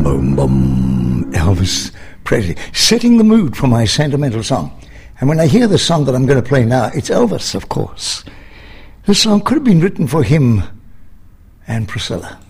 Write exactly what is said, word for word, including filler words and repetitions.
boom, boom. Elvis Presley, setting the mood for my sentimental song. And when I hear the song that I'm going to play now, it's Elvis, of course. This song could have been written for him and Priscilla.